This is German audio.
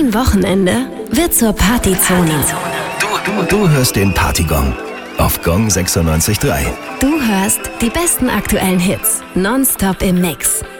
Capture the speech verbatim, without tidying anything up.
Dein Wochenende wird zur Partyzone. Du, du, du hörst den Partygong auf Gong sechsundneunzig Komma drei. Du hörst die besten aktuellen Hits nonstop im Mix.